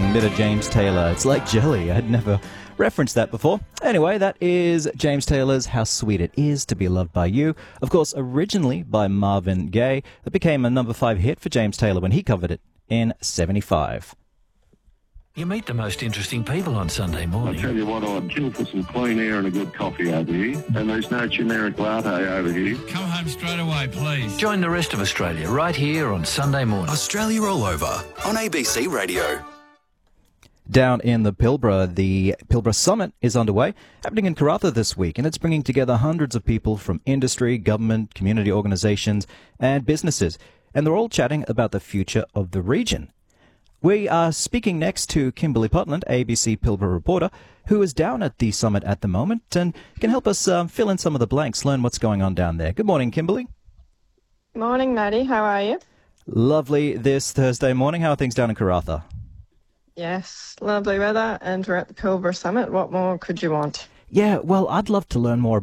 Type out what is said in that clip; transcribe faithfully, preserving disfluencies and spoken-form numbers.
song, bit of James Taylor. It's like jelly. I'd never referenced that before. Anyway, that is James Taylor's How Sweet It Is to Be Loved by You. Of course, originally by Marvin Gaye. It became a number five hit for James Taylor when he covered it in seventy-five. You meet the most interesting people on Sunday morning. I tell you what, I'd kill for some clean air and a good coffee over here. And there's no generic latte over here. Come home straight away, please. Join the rest of Australia right here on Sunday morning. Australia All Over on A B C Radio. Down in the Pilbara, the Pilbara Summit is underway, happening in Karratha this week, and it's bringing together hundreds of people from industry, government, community organisations and businesses. And they're all chatting about the future of the region. We are speaking next to Kimberly Putland, A B C Pilbara reporter, who is down at the summit at the moment and can help us um, fill in some of the blanks, learn what's going on down there. Good morning, Kimberly. Morning, Maddie. How are you? Lovely this Thursday morning. How are things down in Karratha? Yes, lovely weather, and we're at the Pilbara Summit. What more could you want? Yeah, well, I'd love to learn more